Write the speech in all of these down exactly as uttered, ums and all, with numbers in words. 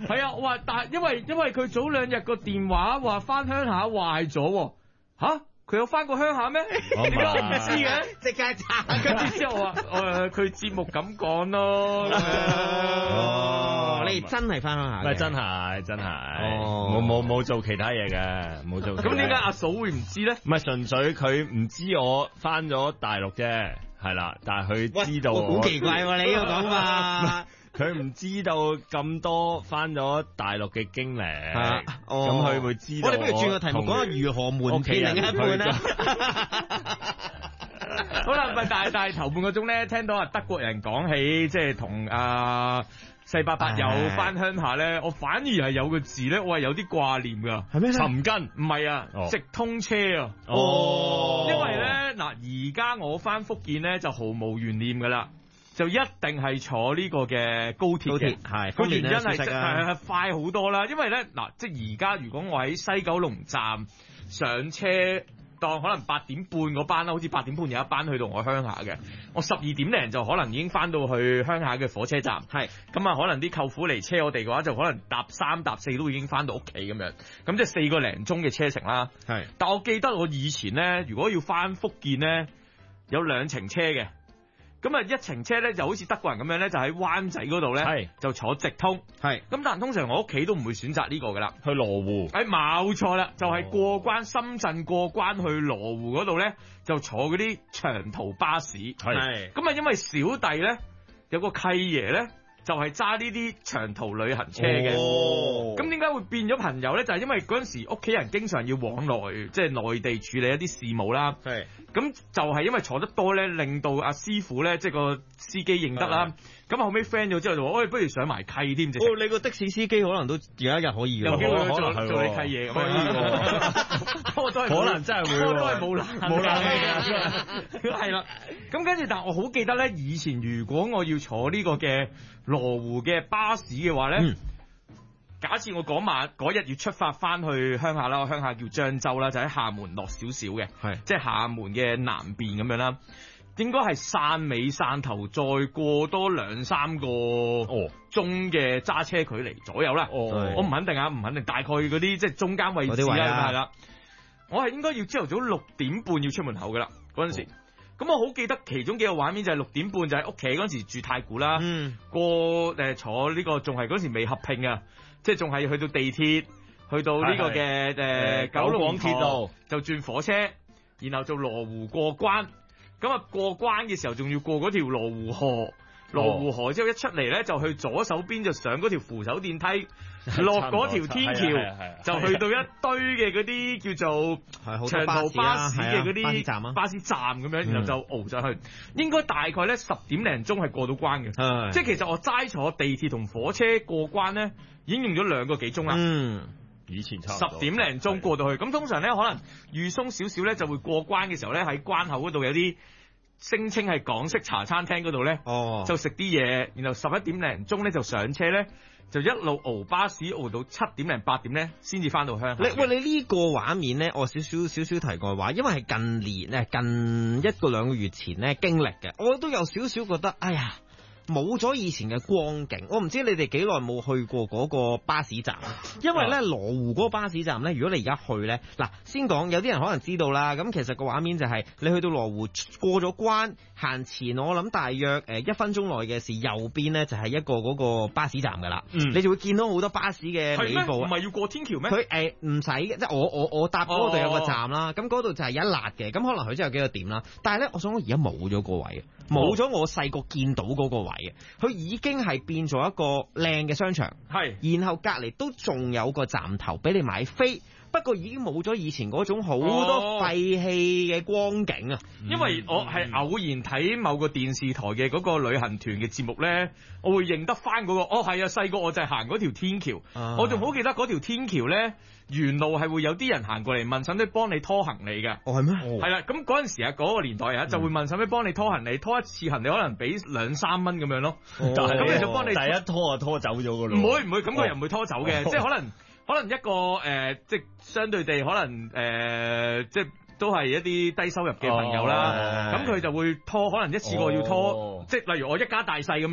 係啊，我話但因為因為佢早兩日個電話話翻鄉下壞咗，吓？佢有翻過鄉下咩？點解我唔知嘅？ 即刻查， 跟住之後話誒，佢節目咁講咯。 哦，你真係翻鄉下嘅？ 唔係真係真係， 哦冇冇冇做其他嘢嘅，冇做。 咁點解阿嫂會唔知咧？ 唔係純粹佢唔知我翻咗大陸啫，係啦，但係佢知道我。 好奇怪喎，你呢個講法。 佢唔知道咁多翻咗大陸嘅經歷，咁佢會知道。 我哋不如轉個題目，講下如何瞞騙另一半啦。 好啦，咪但係但係頭半個鐘咧，聽到啊德國人講起，即係同阿四八八友翻鄉下咧，我反而係有個字咧，我係有啲掛念噶。 係咩？ 尋根唔係啊， 哦直通車啊。 哦， 因為咧嗱，而家我翻福建咧就毫無懸念噶啦。就一定係坐呢個嘅高鐵嘅， 係個原因係係係係快好多啦。因為咧嗱，即係而家如果我喺西九龍站上車，當可能八點半嗰班啦，好似八點半有一班去到我鄉下嘅，我十二點零就可能已經翻到去鄉下嘅火車站。係咁啊，可能啲舅父嚟車我哋嘅話，就可能搭三搭四都已經翻到屋企咁樣。咁即係四個零鐘嘅車程啦。係，但我記得我以前咧，如果要翻福建咧，有兩程車嘅。咁啊，一程車咧就好似德國人咁樣咧，就喺灣仔嗰度咧，就坐直通。係咁，但係通常我屋企都唔會選擇呢個噶啦， 去羅湖。 誒，冇錯啦，就係、是、過關、哦、深圳過關去羅湖嗰度咧，就坐嗰啲長途巴士。係咁啊，因為小弟咧有個契爺咧，就係揸呢啲長途旅行車嘅。哦，咁點解會變咗朋友咧？就係、是、因為嗰陣時屋企人經常要往來，即係內地處理一啲事務啦。係。咁就係因為坐得多咧，令到阿師傅咧，即係個司機認得啦。咁後尾 friend 咗之後就話：喂，不如上埋契添。 哦，你個的士司機可能都有一日可以嘅， 有機會做可能係做你契嘢咁樣。我都係可能真係會， 我都係冇冷冇冷氣嘅。 係啦。咁跟住，但係我好記得咧，以前如果我要坐呢個嘅羅湖嘅巴士嘅話咧。嗯，假設我嗰晚嗰日要出發翻去鄉下啦，我鄉下叫漳州啦，就喺廈門落少少嘅，係即係廈門嘅南邊咁樣啦。應該係汕尾汕頭再過多兩三個哦鐘嘅揸車距離左右啦。哦，我唔肯定啊，唔肯定，大概嗰啲即係中間位置啦，係啦。我係應該要朝頭早六點半要出門口噶啦，嗰陣時。咁、哦、我好記得其中幾個畫面就係六點半就喺屋企嗰陣時住太古啦，嗯，過誒坐呢、這個仲係嗰陣時未合併啊。即係仲係去到地鐵，去到呢個嘅誒九龍鐵路，就轉火車，然後就羅湖過關。咁啊過關嘅時候，仲要過嗰條羅湖河。羅湖河之後一出嚟咧，就去左手邊就上嗰條扶手電梯，落嗰條天橋，就去到一堆嘅嗰啲叫做長途巴士嘅嗰啲巴士站咁樣，然後就熬上去。應該大概咧十點零鐘係過到關嘅，即係其實我齋坐地鐵同火車過關咧，已經用咗兩個幾鐘啦。嗯， 以前差十點零鐘過到去，咁通常咧可能預鬆少少咧，就會過關嘅時候咧喺關口嗰度有啲。聲稱係港式茶餐廳嗰度咧，哦，就食啲嘢，然後十一點零鐘咧就上車咧，就一路熬巴士熬到七點零八點咧，先至翻到鄉下。 你喂，你呢個畫面咧，我少少少少提過話，因為係近年咧，近一個兩個月前咧經歷嘅，我都有少少覺得，哎呀。冇咗以前嘅光景，我唔知你哋幾耐冇去過嗰個巴士站，因為咧羅湖嗰個巴士站咧，如果你而家去咧，嗱先講有啲人可能知道啦，咁其實個畫面就係你去到羅湖過咗關，行前我諗大約誒一分鐘內嘅事，右邊咧就係一個嗰個巴士站噶啦，嗯，你就會見到好多巴士嘅尾部， 唔係要過天橋咩？ 佢誒唔使嘅，即係我我我搭嗰度有個站啦，咁嗰度就係一辣嘅，咁可能佢真係有幾個點啦，但係咧，我想講而家冇咗個位，冇咗我細個見到嗰個位。佢已經係變咗一個靚嘅商場，係，然後隔籬都仲有個站頭俾你買飛，不過已經冇咗以前嗰種好多廢棄嘅光景啊！ 因為我係偶然睇某個電視台嘅嗰個旅行團嘅節目咧，我會認得翻嗰個，哦係啊，細個我就係行嗰條天橋，啊，我仲好記得嗰條天橋咧，沿路係會有啲人行過嚟問使唔使幫你拖行李嘅。 哦係咩？ 係啦，咁嗰陣時啊，嗰個年代啊，就會問使唔使幫你拖行李，拖一次行李可能俾兩三蚊咁樣咯。咁你就幫你第一拖就拖走咗噶咯。 唔會唔會，咁佢又唔會拖走嘅，即係可能可能一個誒，即係相對地可能誒，即係都係一啲低收入嘅朋友啦。咁佢就會拖，可能一次過要拖，即係例如我一家大細咁樣。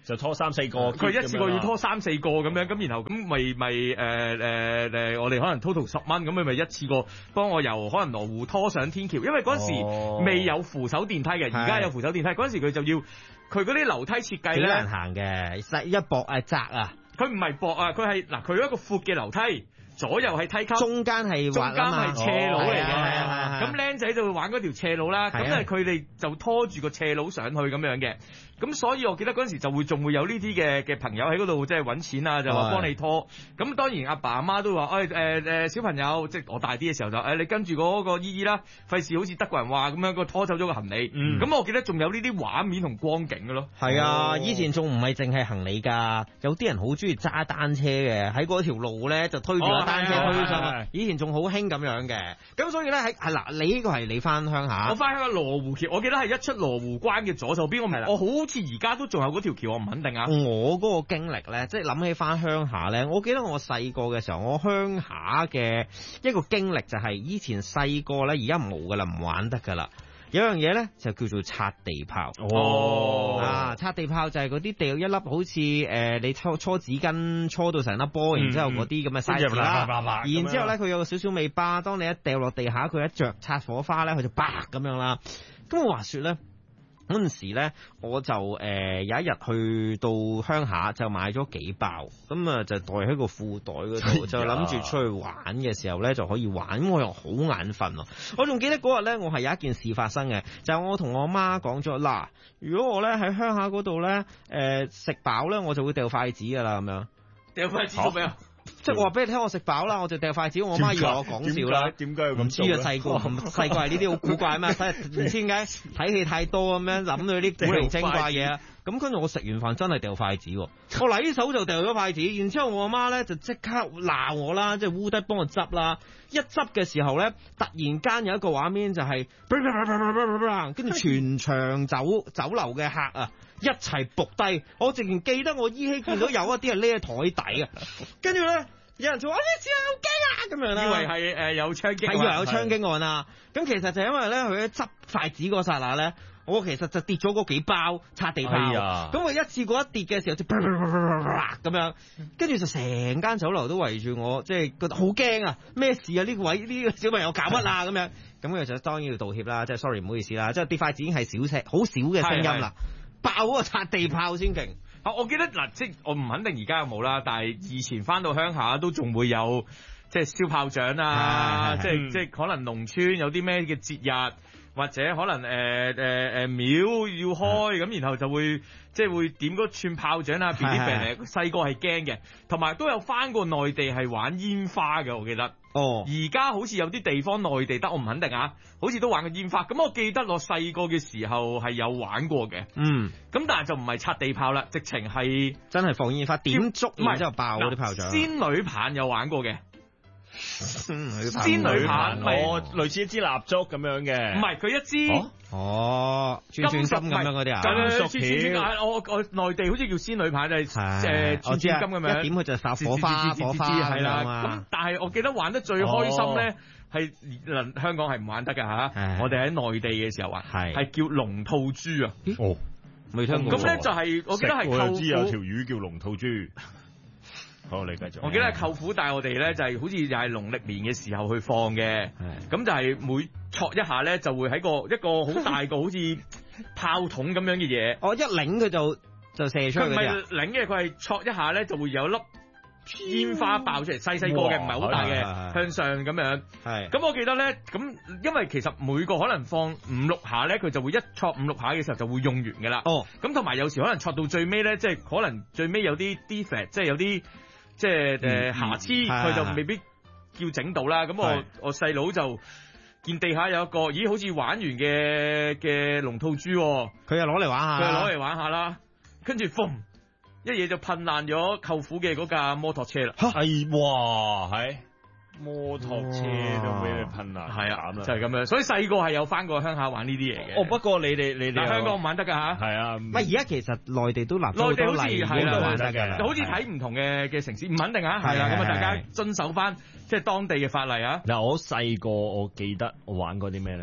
就拖三四個， 佢一次過要拖三四個咁樣，咁然後咁咪咪誒誒誒，我哋可能 total 十蚊，咁佢咪一次過幫我由可能羅湖拖上天橋，因為嗰時未有扶手電梯嘅，而家有扶手電梯，嗰時佢就要佢嗰啲樓梯設計咧， 幾難行嘅，細一薄誒窄啊， 佢唔係薄啊，佢係嗱佢一個闊嘅樓梯。左右係梯級， 中間係中間係斜路嚟嘅， 哦， 咁僆仔就會玩嗰條斜路啦。咁咧佢哋就拖住個斜路上去咁樣嘅。咁所以我記得嗰陣時就會仲會有呢啲嘅嘅朋友喺嗰度即係揾錢啊，就話幫你拖。咁當然阿爸阿媽都話，誒誒誒小朋友，即係我大啲嘅時候就誒、哎、你跟住嗰個姨姨啦，費事好似德國人話咁樣個拖走咗個行李。咁、嗯、我記得仲有呢啲畫面同光景嘅咯。係啊，以前仲唔係淨係行李㗎，有啲人好中意揸單車嘅，喺嗰條路咧就推住個單車推上去。以前仲好興咁樣嘅。咁所以咧喺係嗱，你呢個係你翻鄉下， 我翻鄉下羅湖橋，我記得係一出羅湖關嘅左手邊，我唔係我好似而家都仲有嗰條橋，我唔肯定啊。 我嗰個經歷咧，即係諗起翻鄉下咧，我記得我細個嘅時候，我鄉下嘅一個經歷就係以前細個咧，而家冇噶啦，唔玩得噶啦。有樣嘢咧就叫做擦地炮。 哦， 啊，擦地炮就係嗰啲掉一粒好似誒、呃、你搓搓紙巾搓到成粒波，然之後嗰啲咁嘅 size 啦。然之後咧佢有少少尾巴，當你一掉落地下，佢一着擦火花咧，佢就啪咁樣啦。咁我話說咧。嗰陣時咧，我就誒、呃、有一日去到鄉下，就買咗幾包，咁啊就袋喺個褲袋嗰度，就諗住出去玩嘅時候咧就可以玩。我又好眼瞓咯，我仲記得嗰日咧，我係有一件事發生嘅，就係、是、我同我媽講咗，嗱，如果我咧喺鄉下嗰度咧，誒食飽咧，我就會掉筷子噶啦，咁樣掉筷子做咩啊？ 即係我話俾你聽，我食飽啦，我就掉筷子。我媽以為我講笑啦。 點解要咁做咧？ 唔知啊，細個咁細個係呢啲好古怪咩？睇唔知點解睇戲太多咁樣諗到啲古靈精怪嘢啊！咁跟住我食完飯真係掉筷子，我禮手就掉咗筷子。然之後我阿媽咧就即刻鬧我啦，即係烏低幫我執啦。一執嘅時候咧，突然間有一個畫面就係、是，跟住全場酒酒樓嘅客啊！一齊仆低，我直然記得我依稀見到有一啲係匿喺台底啊，跟住咧有人就話：呢次好驚啊！咁樣啦， 以為係誒、呃、有槍擊， 係以為有槍擊案啊！咁其實就因為咧佢一執筷子嗰剎那咧，我其實就跌咗嗰幾包擦地炮，咁、哎、我一次過一跌嘅時候就咁樣，跟住就成間酒樓都圍住我，即係覺得好驚啊！咩事啊？呢、這個位呢、這個小朋友搞乜啊？咁樣，咁佢就當然要道歉啦，即係 sorry 唔好意思啦，即係跌筷子已經係小聲，好少嘅聲音啦。爆嗰個擦地炮先勁啊！我記得嗱，即係我唔肯定而家有冇啦，但係以前翻到鄉下都仲會有即係燒炮仗啊，即係即係可能農村有啲咩嘅節日，或者可能誒誒誒廟要開咁，然後就會即係會點嗰串炮仗啊，嗶哩嗶哩，細個係驚嘅，同埋都有翻過內地係玩煙花嘅，我記得。哦，而家好似有啲地方內地得，我唔肯定啊，好似都玩過煙花。咁我記得我細個嘅時候係有玩過嘅。嗯，咁但係就唔係擦地炮啦，直情係真係放煙花點燭，然之後爆嗰啲炮仗。仙女棒有玩過嘅。仙女棒， 我類似一支蠟燭咁樣嘅， 唔係佢一支哦，轉轉金咁樣嗰啲啊， 金屬條。我我內地好似叫仙女棒，就係誒轉轉金咁樣， 一點佢就發火花，火花係啦。咁但係我記得玩得最開心咧，係嗱香港係唔玩得㗎嚇，我哋喺內地嘅時候玩，係係叫龍吐珠啊。哦，未聽過。咁咧就係我記得係舅父有條魚叫龍吐珠。好，你繼續。 我記得係舅父帶我哋咧，就係好似又係農曆年嘅時候去放嘅，咁就係每戳一下咧，就會喺個一個好大個好似炮筒咁樣嘅嘢，我一擰佢就就射出去。佢唔係擰嘅，佢係戳一下咧，就會有粒煙花爆出嚟，細細個嘅，唔係好大嘅，向上咁樣。係。咁我記得咧，咁因為其實每個可能放五六下咧，佢就會一戳五六下嘅時候就會用完噶啦。哦。咁同埋有時可能戳到最尾咧，即係可能最尾有啲 defect，即係有啲。即係誒瑕疵，佢、嗯、就未必叫整到啦。咁我我細佬就見地下有一個，咦，好似玩完嘅嘅龍吐珠，佢又攞嚟玩下，佢又攞嚟玩下啦。跟住嘣，一嘢就噴爛咗舅父嘅嗰架摩托車啦。係哇，係摩托車都俾你噴爛，係啊，就係、是、咁樣。所以細個係有翻過鄉下玩呢啲嘢嘅。哦，不過你哋你哋香港唔玩得㗎吓？係啊，唔係而家其實內地都立咗好多例，好多玩得嘅。好似睇唔同嘅嘅城市，唔肯定啊。係啦，咁啊，大家遵守翻即係當地嘅法例啊。嗱，我細個我記得我玩過啲咩咧？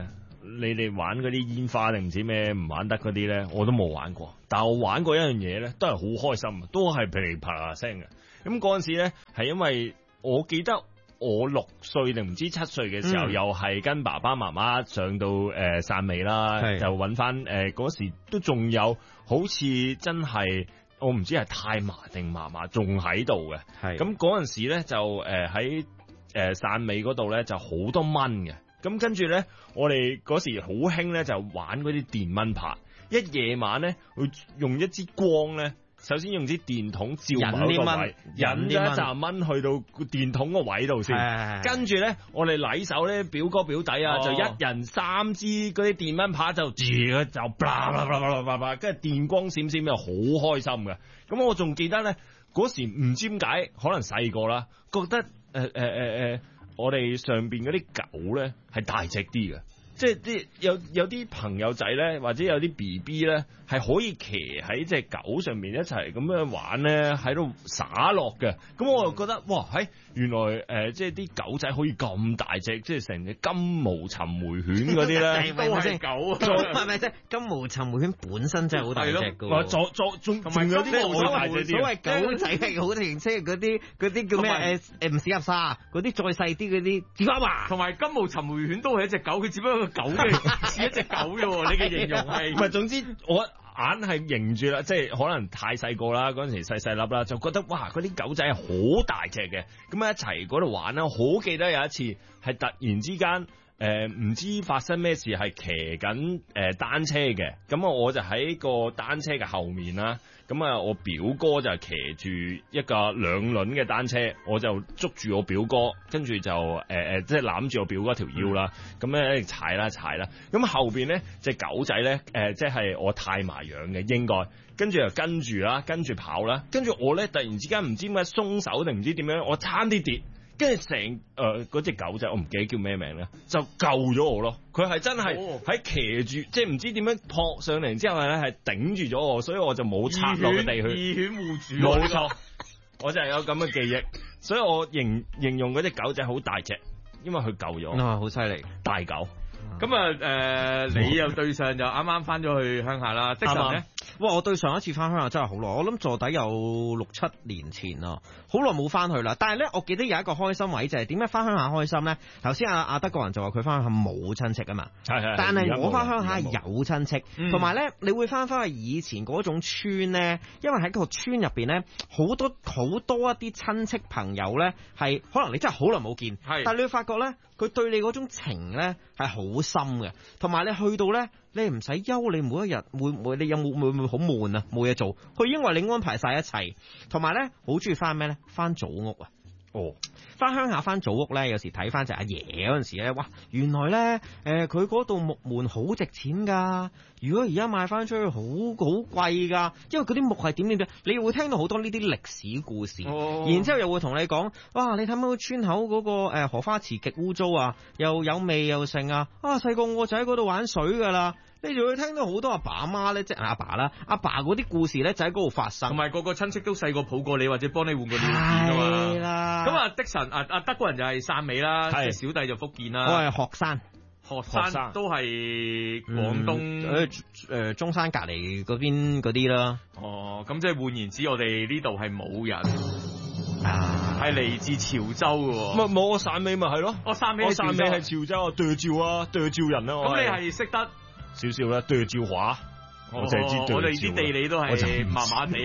你哋玩嗰啲煙花定唔知咩唔玩得嗰啲咧，我都冇玩過。但係我玩過一樣嘢咧，都係好開心，都係噼里啪啦聲嘅。咁嗰陣時咧，係因為我記得我六歲定唔知七歲嘅時候，嗯、又係跟爸爸媽媽上到誒汕尾啦，就揾翻誒嗰時都仲有，好似真係我唔知係太嫲定嫲嫲仲喺度嘅。係咁嗰陣時咧就誒喺誒汕尾嗰度咧就好多蚊嘅。咁跟住咧，我哋嗰時好興咧就玩嗰啲電蚊拍，一夜晚咧會用一支光咧。首先用支電筒照某個位，引咗一紮蚊去到電筒個位度先，跟住咧我哋禮手咧表哥表弟啊，哦、就一人三支嗰啲電蚊拍就住就就啪啪啪啪啪啪，跟住電光閃閃又好開心嘅。咁我仲記得咧嗰時唔知點解，可能細個啦，覺得誒誒誒誒，我哋上邊嗰啲狗咧係大隻啲嘅。即係啲有有啲朋友仔咧，或者有啲 B B 咧，係可以騎喺隻狗上面一齊咁樣玩咧，喺度灑落嘅。咁我就覺得哇，喺原來誒、呃，即係啲狗仔可以咁大隻，即係成隻金毛尋回犬嗰啲咧， 都係狗啊！係咪啫？金毛尋回犬本身真係好大隻㗎。 再再仲仲有啲好大隻啲。 所謂狗仔係好定即係嗰啲嗰啲叫咩誒誒唔屎入沙嗰啲再細啲嗰啲芝娃娃。 同埋金毛尋回犬都係一隻狗，佢只不過狗嘅似一隻狗啫喎。你嘅形容係唔係？總之我。硬係認住啦，即係可能太細個啦，嗰陣時細細粒啦，就覺得哇，嗰啲狗仔係好大隻嘅，咁啊一齊嗰度玩啦。好記得有一次係突然之間，誒、呃、唔知發生咩事，係騎緊誒單車嘅，咁啊我就喺個單車嘅後面啦。咁啊，我表哥就騎住一個兩輪嘅單車，我就捉住我表哥，跟住就誒誒、呃，即係攬住我表哥條腰啦。咁咧踩啦踩啦，咁後邊咧隻狗仔咧，誒、呃，即係我太嫲養嘅應該，跟住又跟住啦，跟住跑啦，跟住我咧突然之間唔知點解鬆手定唔知點樣，我差啲跌。跟住成誒嗰隻狗仔，我唔記得叫咩名咧，就救咗我咯。佢係真係喺騎住，即係唔知點樣撲上嚟之後咧，係頂住咗我，所以我就冇插落個地去。 二犬護主， 冇錯，我就係有咁嘅記憶，所以我形形容嗰隻狗仔好大隻，因為佢救咗。 啊，好犀利， 大狗。 咁啊誒，你又對上就啱啱翻咗去鄉下啦，的神咧。 哇！我對上一次翻鄉下真係好耐，我諗坐底有六七年前啦，好耐冇翻去啦。但係咧，我記得有一個開心位就係點解翻鄉下開心咧？頭先阿阿德國人就話佢翻鄉下冇親戚啊嘛，係係。但係我翻鄉下有親戚，同埋咧，你會翻翻去以前嗰種村咧，因為喺個村入邊咧，好多好多一啲親戚朋友咧，係可能你真係好耐冇見，係。但係你會發覺咧，佢對你嗰種情咧係好深嘅，同埋你去到咧。你唔使憂，你每一日會唔會你有冇會唔會好悶啊？冇嘢做，佢已經為你安排晒一切，同埋咧好中意翻咩咧？翻祖屋啊！哦，翻鄉下翻祖屋咧，有時睇翻就阿爺嗰陣時咧，哇！原來咧誒佢嗰度木門好值錢㗎，如果而家賣翻出去好好貴㗎，因為嗰啲木係點點點，你會聽到好多呢啲歷史故事，哦、然之後又會同你講，哇！你睇下個村口嗰、嗰個、呃、荷花池極污糟啊，又有味又剩啊，啊細個我就喺嗰度玩水㗎啦。你就會聽到好多阿爸阿媽咧，即係阿爸啦，阿爸嗰啲故事咧就喺嗰度發生， 同埋個個親戚都細個抱過你或者幫你換過尿片㗎嘛。係啦。咁啊，的神啊啊德國人就係汕尾啦，即係小弟就福建啦。 我係學生， 學生，學生都係廣東誒誒、 嗯呃、中山隔離嗰邊嗰啲啦。 哦，咁即係換言之，我哋呢度係冇人。啊，係嚟自潮州嘅喎， 冇冇我汕尾咪係咯， 我汕尾我汕尾係潮州啊，對照啊，對照人啊， 咁你係識得少少啦，對照話，我淨係知對照， 我哋啲地理都係麻麻地，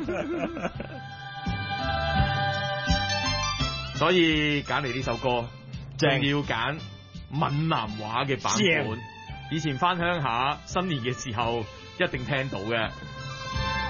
所以揀嚟呢首歌，仲要揀閩南話嘅版本，以前翻鄉下新年嘅時候一定聽到嘅。